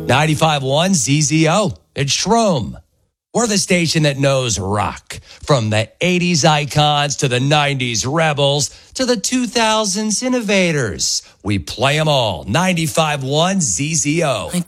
95.1 ZZO. It's Shroom. We're the station that knows rock. From the 80s icons to the 90s rebels to the 2000s innovators. We play them all. 95.1 ZZO.